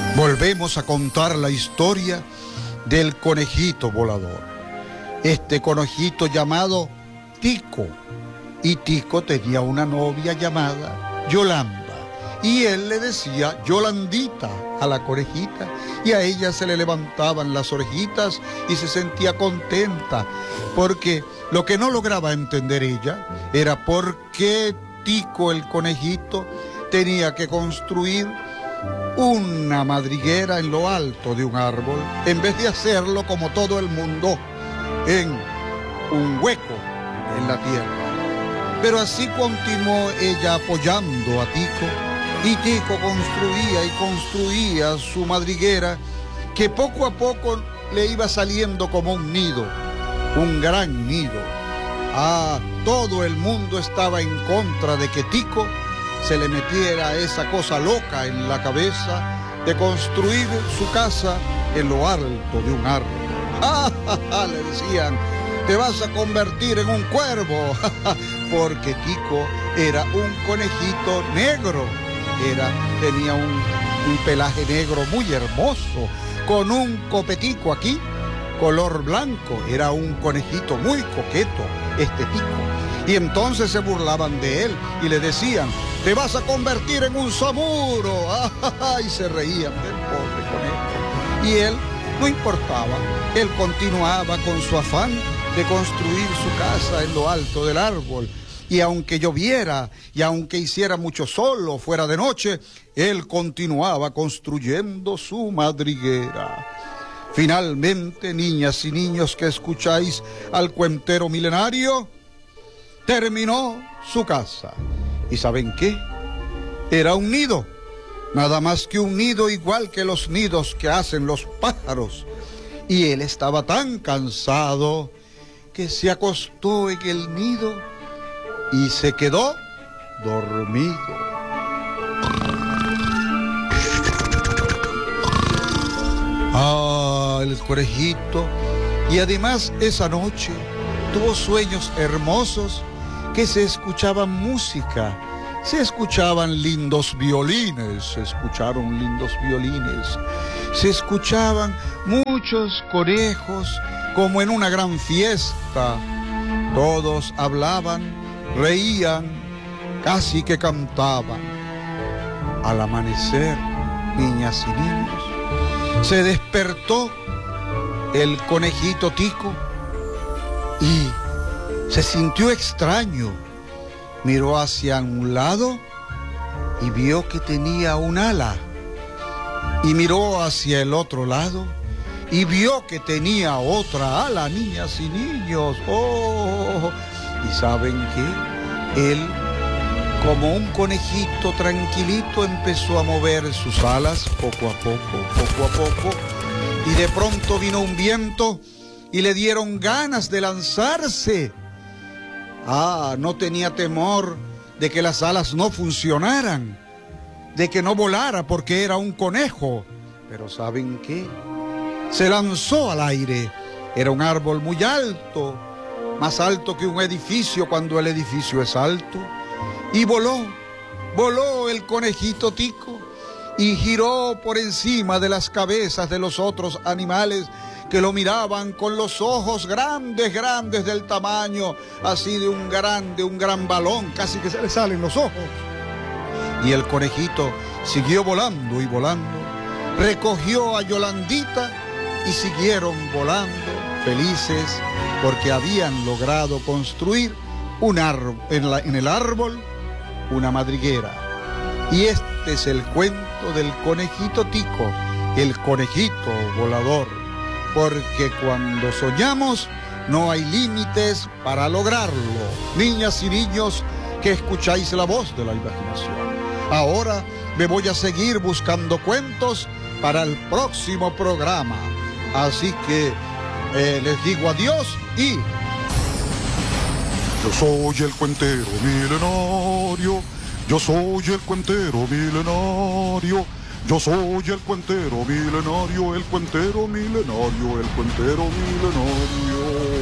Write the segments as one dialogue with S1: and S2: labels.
S1: Volvemos a contar la historia del conejito volador. Este conejito llamado Tico. Y Tico tenía una novia llamada Yolanda. Y él le decía Yolandita a la conejita. Y a ella se le levantaban las orejitas y se sentía contenta. Porque lo que no lograba entender ella era por qué Tico el conejito tenía que construir una madriguera en lo alto de un árbol, en vez de hacerlo como todo el mundo, en un hueco en la tierra. Pero así continuó ella apoyando a Tico, y Tico construía y construía su madriguera, que poco a poco le iba saliendo como un nido, un gran nido. Todo el mundo estaba en contra de que Tico se le metiera esa cosa loca en la cabeza de construir su casa en lo alto de un árbol. Le decían, te vas a convertir en un cuervo, porque Tico era un conejito negro, tenía un pelaje negro muy hermoso, con un copetico aquí, color blanco. Era un conejito muy coqueto, este Tico. Y entonces se burlaban de él y le decían, te vas a convertir en un samuro. Y se reían del pobre conejo. Y él no importaba, él continuaba con su afán de construir su casa en lo alto del árbol. Y aunque lloviera, y aunque hiciera mucho sol o fuera de noche, él continuaba construyendo su madriguera. Finalmente, niñas y niños que escucháis al cuentero milenario, terminó su casa. ¿Y saben qué? Era un nido, nada más que un nido igual que los nidos que hacen los pájaros. Y él estaba tan cansado que se acostó en el nido y se quedó dormido. El conejito. Y además esa noche tuvo sueños hermosos, que se escuchaban música, se escuchaban lindos violines, se escuchaban muchos conejos como en una gran fiesta. Todos hablaban, reían, casi que cantaban. Al amanecer, niñas y niños, se despertó el conejito Tico y se sintió extraño. Miró hacia un lado y vio que tenía un ala. Y miró hacia el otro lado y vio que tenía otra ala, niñas y niños. ¿Y saben qué? Él, como un conejito tranquilito, empezó a mover sus alas poco a poco. Y de pronto vino un viento y le dieron ganas de lanzarse. No tenía temor de que las alas no funcionaran, de que no volara porque era un conejo. Pero ¿saben qué? Se lanzó al aire. Era un árbol muy alto, más alto que un edificio cuando el edificio es alto. Y voló el conejito Tico y giró por encima de las cabezas de los otros animales que lo miraban con los ojos grandes del tamaño así de un gran balón, casi que se le salen los ojos. Y el conejito siguió volando y volando, recogió a Yolandita y siguieron volando felices porque habían logrado construir en el árbol una madriguera. Y este es el cuento del conejito Tico, el conejito volador. Porque cuando soñamos no hay límites para lograrlo. Niñas y niños que escucháis la voz de la imaginación. Ahora me voy a seguir buscando cuentos para el próximo programa. Así que les digo adiós y...
S2: Yo soy el cuentero milenario. Yo soy el cuentero milenario. Yo soy el cuentero milenario, el cuentero milenario, el cuentero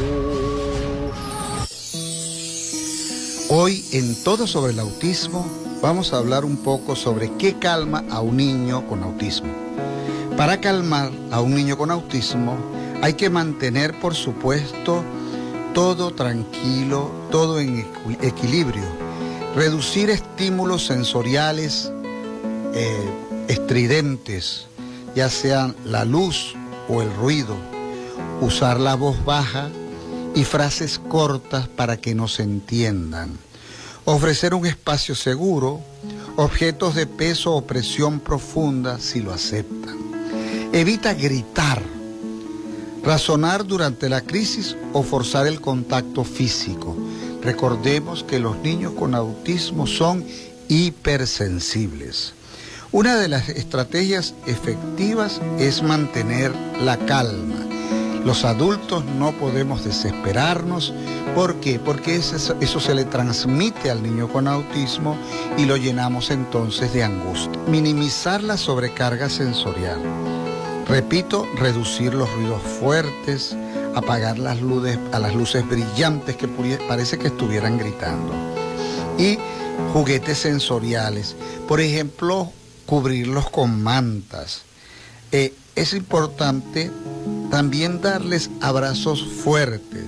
S2: milenario.
S1: Hoy en Todo sobre el Autismo vamos a hablar un poco sobre qué calma a un niño con autismo. Para calmar a un niño con autismo hay que mantener, por supuesto, todo tranquilo, todo en equilibrio. Reducir estímulos sensoriales estridentes, ya sean la luz o el ruido. Usar la voz baja y frases cortas para que nos entiendan. Ofrecer un espacio seguro, objetos de peso o presión profunda si lo aceptan. Evita gritar, razonar durante la crisis o forzar el contacto físico. Recordemos que los niños con autismo son hipersensibles. Una de las estrategias efectivas es mantener la calma. Los adultos no podemos desesperarnos. ¿Por qué? Porque eso se le transmite al niño con autismo y lo llenamos entonces de angustia. Minimizar la sobrecarga sensorial. Repito, reducir los ruidos fuertes, apagar las luces brillantes que parece que estuvieran gritando. Y juguetes sensoriales. Por ejemplo, cubrirlos con mantas. Es importante también darles abrazos fuertes.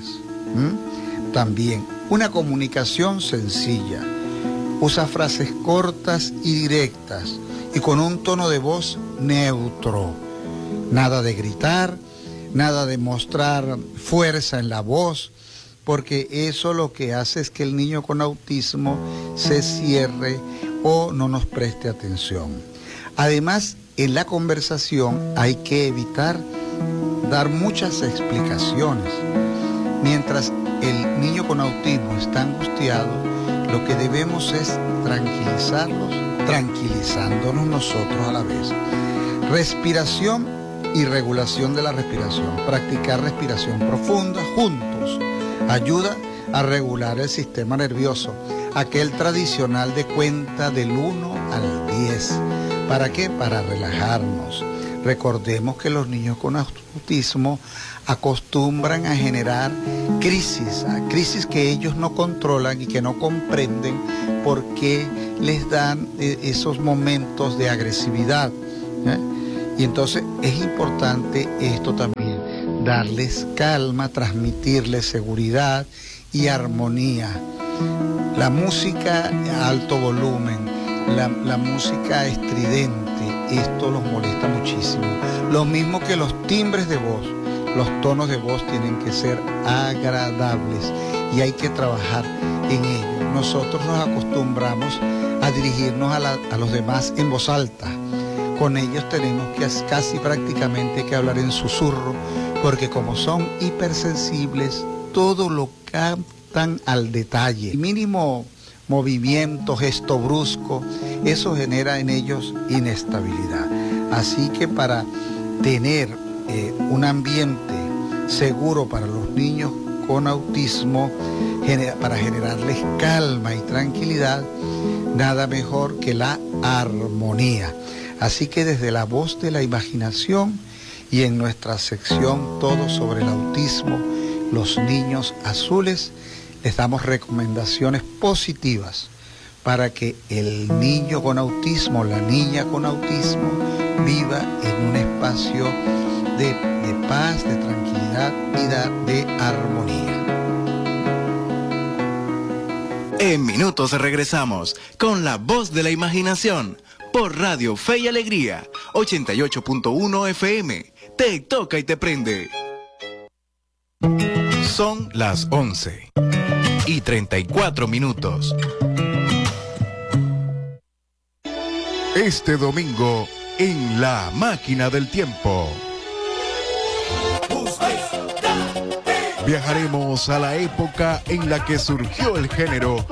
S1: También una comunicación sencilla. Usa frases cortas y directas y con un tono de voz neutro. Nada de gritar, nada de mostrar fuerza en la voz, porque eso lo que hace es que el niño con autismo se cierre o no nos preste atención. Además, en la conversación hay que evitar dar muchas explicaciones. Mientras el niño con autismo está angustiado, lo que debemos es tranquilizarlos, tranquilizándonos nosotros a la vez. Respiración y regulación de la respiración. Practicar respiración profunda juntos ayuda a regular el sistema nervioso, aquel tradicional de cuenta del 1 al 10. ¿Para qué? Para relajarnos. Recordemos que los niños con autismo acostumbran a generar crisis que ellos no controlan y que no comprenden por qué les dan esos momentos de agresividad. Y entonces es importante esto también, darles calma, transmitirles seguridad y armonía. La música a alto volumen, la música estridente, esto los molesta muchísimo. Lo mismo que los timbres de voz, los tonos de voz tienen que ser agradables y hay que trabajar en ello. Nosotros nos acostumbramos a dirigirnos a los demás en voz alta. Con ellos tenemos que casi prácticamente que hablar en susurro, porque como son hipersensibles, todo lo captan al detalle. El mínimo movimiento, gesto brusco, eso genera en ellos inestabilidad. Así que para tener un ambiente seguro para los niños con autismo, para generarles calma y tranquilidad, nada mejor que la armonía. Así que desde la voz de la imaginación y en nuestra sección Todo sobre el autismo, los niños azules, les damos recomendaciones positivas para que el niño con autismo, la niña con autismo, viva en un espacio de paz, de tranquilidad y de armonía.
S3: En minutos regresamos con la voz de la imaginación por Radio Fe y Alegría, 88.1 FM. Te toca y te prende. Son las 11:34. Este domingo en La Máquina del Tiempo. Viajaremos a la época en la que surgió el género